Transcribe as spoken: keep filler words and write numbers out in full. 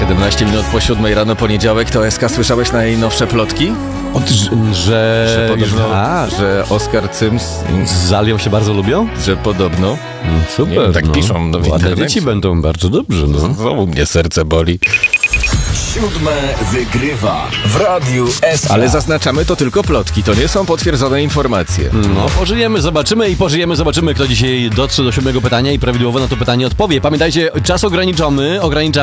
siedemnaście minut po siódmej rano, poniedziałek, to S K. Słyszałeś najnowsze plotki? Od, że... Że podobno, A, że Oskar Cyms... z Alią się bardzo lubią? Że podobno... No, super, Nie, tak no. piszą no, w Ładne internecie. dzieci będą bardzo dobrze, no. Znowu mnie serce boli. Siódme wygrywa w Radiu S K. Ale zaznaczamy, to tylko plotki, to nie są potwierdzone informacje. No, pożyjemy, zobaczymy i pożyjemy, zobaczymy, kto dzisiaj dotrze do siódmego pytania i prawidłowo na to pytanie odpowie. Pamiętajcie, czas ograniczony, ograniczamy.